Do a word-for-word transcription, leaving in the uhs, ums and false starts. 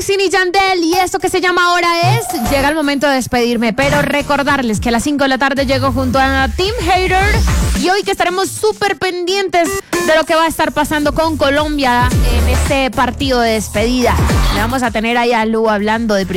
Wisin y Yandel, y esto que se llama Ahora Es. Llega el momento de despedirme, pero recordarles que a las cinco de la tarde llego junto a Team Hater, y hoy que estaremos súper pendientes de lo que va a estar pasando con Colombia en este partido de despedida. Le vamos a tener ahí a Lu hablando de